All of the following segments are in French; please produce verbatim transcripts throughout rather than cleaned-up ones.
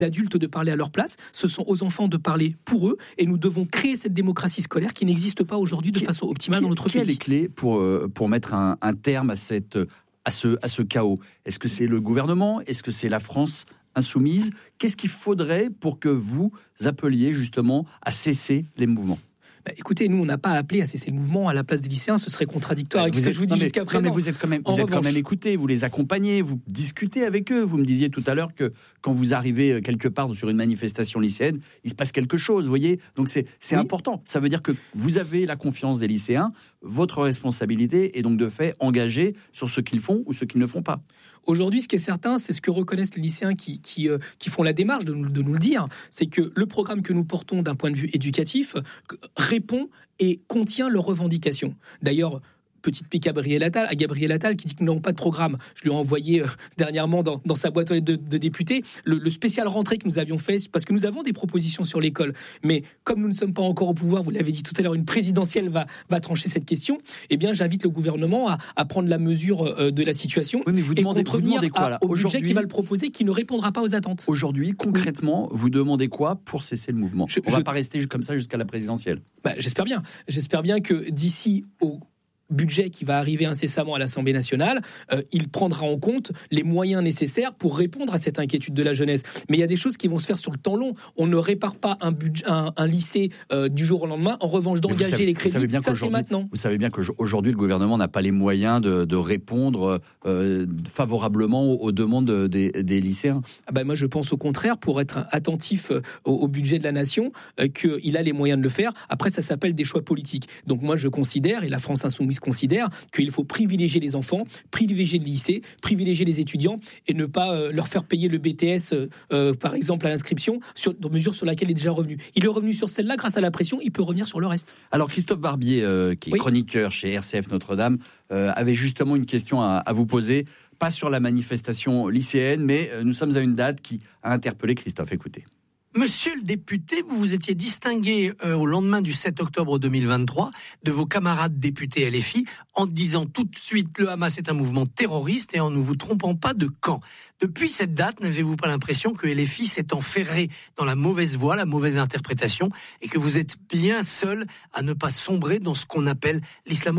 adultes de parler à leur place, ce sont aux enfants de parler pour eux, et nous devons créer cette démocratie scolaire qui n'existe pas aujourd'hui de Qu- façon optimale qu- dans notre pays. Quelles sont les clés pour, pour mettre un, un terme à, cette, à, ce, à ce chaos ? Est-ce que c'est le gouvernement ? Est-ce que c'est la France insoumise ? Qu'est-ce qu'il faudrait pour que vous appeliez justement à cesser les mouvements ? Bah, écoutez, nous, on n'a pas appelé à cesser le mouvement à la place des lycéens, ce serait contradictoire avec vous ce que êtes, je vous dis non mais, jusqu'à présent. Non mais vous êtes quand même, vous êtes quand même écoutés, vous les accompagnez, vous discutez avec eux. Vous me disiez tout à l'heure que quand vous arrivez quelque part sur une manifestation lycéenne, il se passe quelque chose, vous voyez. Donc c'est, c'est oui. important. Ça veut dire que vous avez la confiance des lycéens, votre responsabilité est donc de fait engagée sur ce qu'ils font ou ce qu'ils ne font pas. Aujourd'hui, ce qui est certain, c'est ce que reconnaissent les lycéens qui, qui, euh, qui font la démarche de nous, de nous le dire, c'est que le programme que nous portons d'un point de vue éducatif répond et contient leurs revendications. D'ailleurs, petite pique à Gabriel Attal, à Gabriel Attal qui dit que nous n'avons pas de programme. Je lui ai envoyé euh, dernièrement dans, dans sa boîte aux lettres de, de députés le, le spécial rentrée que nous avions fait, parce que nous avons des propositions sur l'école. Mais comme nous ne sommes pas encore au pouvoir, vous l'avez dit tout à l'heure, une présidentielle va, va trancher cette question, eh bien j'invite le gouvernement à, à prendre la mesure euh, de la situation. Oui, mais vous demandez, et vous demandez quoi là, à, au budget qui va le proposer, qui ne répondra pas aux attentes. Aujourd'hui, concrètement, oui. vous demandez quoi pour cesser le mouvement ? je, On ne va pas rester comme ça jusqu'à la présidentielle. Bah, j'espère bien. J'espère bien que d'ici au budget qui va arriver incessamment à l'Assemblée nationale, euh, il prendra en compte les moyens nécessaires pour répondre à cette inquiétude de la jeunesse. Mais il y a des choses qui vont se faire sur le temps long. On ne répare pas un, budget, un, un lycée euh, du jour au lendemain. En revanche, d'engager savez, les crédits, bien ça c'est maintenant. Vous savez bien qu'aujourd'hui, le gouvernement n'a pas les moyens de, de répondre euh, favorablement aux, aux demandes des, des lycéens. Ah ben moi, je pense au contraire, pour être attentif au, au budget de la nation, euh, qu'il a les moyens de le faire. Après, ça s'appelle des choix politiques. Donc moi, je considère, et la France insoumise considère qu'il faut privilégier les enfants, privilégier le lycée, privilégier les étudiants et ne pas euh, leur faire payer le B T S, euh, par exemple, à l'inscription, sur, dans mesure sur laquelle il est déjà revenu. Il est revenu sur celle-là grâce à la pression, il peut revenir sur le reste. Alors Christophe Barbier, euh, qui est oui. chroniqueur chez R C F Notre-Dame, euh, avait justement une question à, à vous poser, pas sur la manifestation lycéenne, mais euh, nous sommes à une date qui a interpellé Christophe. Écoutez. Monsieur le député, vous vous étiez distingué euh, au lendemain du sept octobre deux mille vingt-trois de vos camarades députés L F I en disant tout de suite le Hamas est un mouvement terroriste et en ne vous trompant pas de camp. Depuis cette date, n'avez-vous pas l'impression que L F I s'est enferré dans la mauvaise voie, la mauvaise interprétation et que vous êtes bien seul à ne pas sombrer dans ce qu'on appelle l'islamo-gauchisme ?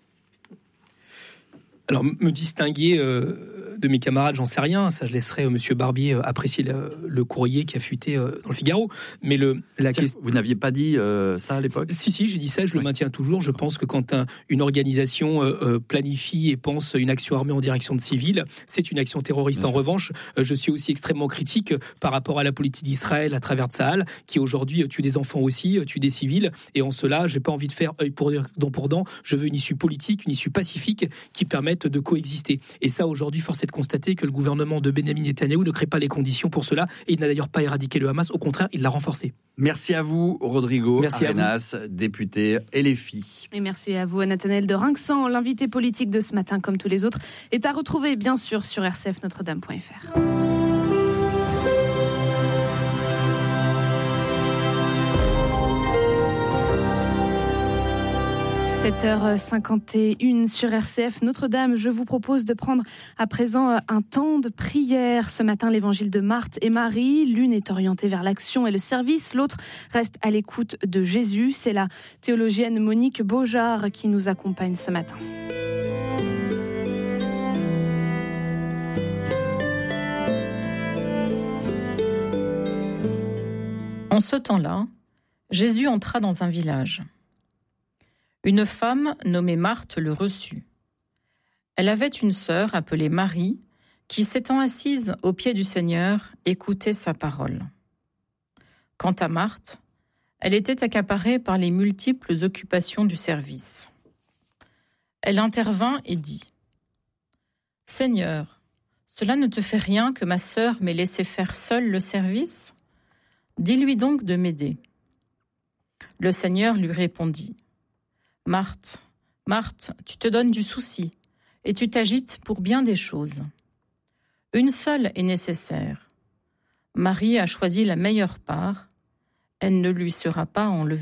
Alors, me distinguer euh, de mes camarades, j'en sais rien. Ça, je laisserai euh, Monsieur Barbier euh, apprécier le, le courrier qui a fuité euh, dans le Figaro. Mais le, la question... Vous n'aviez pas dit euh, ça à l'époque ? Si, si, j'ai dit ça, je ouais. le maintiens toujours. Je pense que quand un, une organisation euh, planifie et pense une action armée en direction de civils, c'est une action terroriste. Bien en sûr. Revanche, euh, je suis aussi extrêmement critique par rapport à la politique d'Israël à travers Tsahal, qui aujourd'hui tue des enfants aussi, tue des civils. Et en cela, j'ai pas envie de faire œil pour dent pour dent. Je veux une issue politique, une issue pacifique qui permette de coexister. Et ça, aujourd'hui, force est de constater que le gouvernement de Benyamin Netanyahou ne crée pas les conditions pour cela. Et il n'a d'ailleurs pas éradiqué le Hamas. Au contraire, il l'a renforcé. Merci à vous, Rodrigo merci Arenas, député L F I. Et merci à vous, Nathanaël de Rinxan. L'invité politique de ce matin, comme tous les autres, est à retrouver, bien sûr, sur r c f notre dame point f r. sept heures cinquante et une sur R C F Notre-Dame. Je vous propose de prendre à présent un temps de prière. Ce matin, l'évangile de Marthe et Marie. L'une est orientée vers l'action et le service. L'autre reste à l'écoute de Jésus. C'est la théologienne Monique Beaujard qui nous accompagne ce matin. En ce temps-là, Jésus entra dans un village. Une femme nommée Marthe le reçut. Elle avait une sœur appelée Marie, qui, s'étant assise aux pieds du Seigneur, écoutait sa parole. Quant à Marthe, elle était accaparée par les multiples occupations du service. Elle intervint et dit : « Seigneur, cela ne te fait rien que ma sœur m'ait laissé faire seule le service ? Dis-lui donc de m'aider. » Le Seigneur lui répondit : « Marthe, Marthe, tu te donnes du souci et tu t'agites pour bien des choses. Une seule est nécessaire. Marie a choisi la meilleure part, elle ne lui sera pas enlevée. »